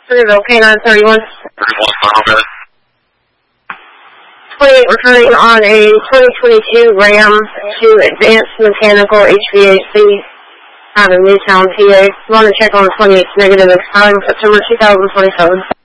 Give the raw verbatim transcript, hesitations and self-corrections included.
Centerville, K nine thirty-one. thirty-one, final bed. twenty-eight returning on a twenty twenty-two Ram to Advanced Mechanical H V A C out of Newtown, P A. Want to check on the twenty-eighth negative expiring September two thousand twenty-seven.